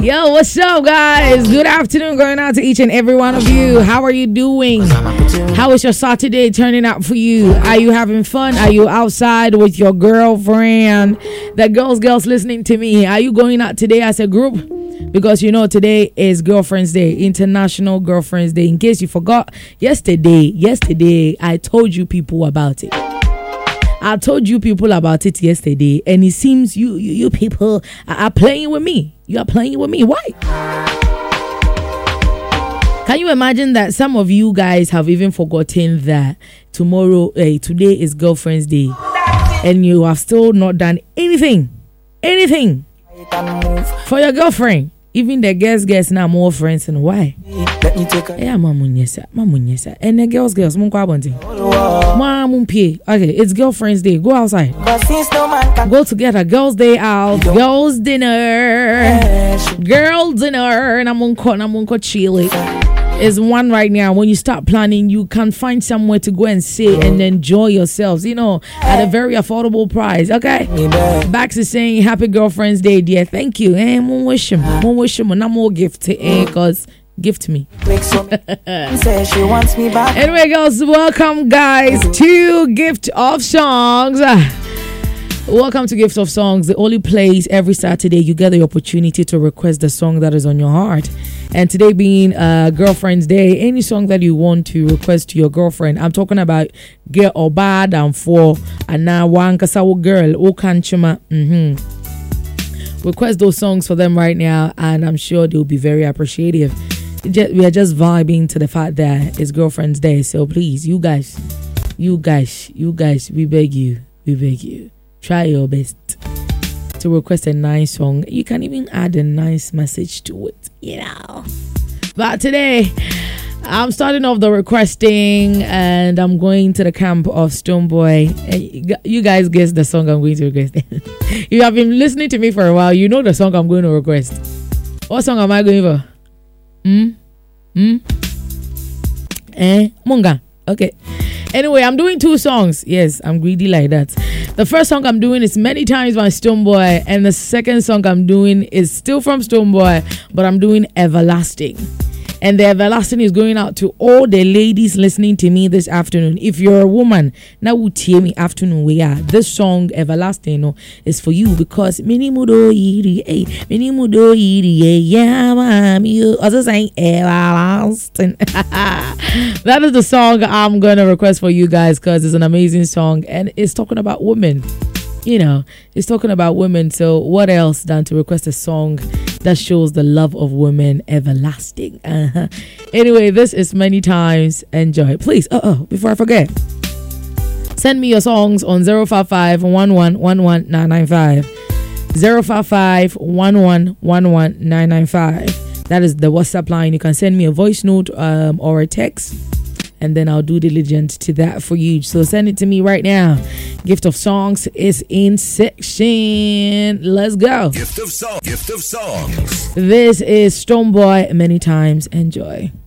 Yo, what's up, guys? Good afternoon going out to each and every one of you. How are you doing? How is your Saturday turning out for you? Are you having fun? Are you outside with your girlfriend? The girls listening to me, are you going out today as a group? Because you know today is Girlfriend's Day, International Girlfriend's Day. In case you forgot, yesterday I told you people about it. I told you people about it yesterday, and it seems you people are playing with me. You are playing with me. Why? Can you imagine that some of you guys have even forgotten that today is Girlfriend's Day, and you have still not done anything for your girlfriend? Even the girls now more friends, and why? Yeah, mamunyesa. And the girls, okay, it's Girlfriend's Day. Go outside. Go together. Girls' Day out. Girls' dinner. And I'm chili. Is one right now. When you start planning, you can find somewhere to go and sit and enjoy yourselves, at a very affordable price. Okay, Bax is saying happy Girlfriend's Day, dear. Thank you. And wish him no more gift, cause gift me. Anyway, girls, welcome guys to Gift of Songs. Welcome to Gift of Songs, the only place every Saturday you get the opportunity to request the song that is on your heart. And today being Girlfriend's Day, any song that you want to request to your girlfriend, I'm talking about girl or bad and for and now one kasawo girl o kanchuma. Request those songs for them right now, and I'm sure they'll be very appreciative. We are just vibing to the fact that it's Girlfriend's Day, so please, you guys, we beg you. Try your best to request a nice song. You can even add a nice message to it, But today, I'm starting off the requesting, and I'm going to the camp of Stonebwoy. You guys guess the song I'm going to request. You have been listening to me for a while. You know the song I'm going to request. What song am I going for? Munga. Okay. Anyway, I'm doing two songs. Yes, I'm greedy like that. The first song I'm doing is Many Times by Stonebwoy, and the second song I'm doing is still from Stonebwoy, but I'm doing Everlasting. And the Everlasting is going out to all the ladies listening to me this afternoon. If you're a woman, now would hear me afternoon. This song Everlasting is for you, because many mudo you also saying Everlasting. That is the song I'm gonna request for you guys, because it's an amazing song and it's talking about women. It's talking about women. So what else than to request a song that shows the love of women? Everlasting. Anyway, this is Many Times. Enjoy. Please, before I forget, send me your songs on 055 1111 995. 055 1111 995. That is the WhatsApp line. You can send me a voice note or a text, and then I'll do diligent to that for you. So send it to me right now. Gift of Songs is in section. Let's go. Gift of Songs. This is Stonebwoy. Many Times. Enjoy.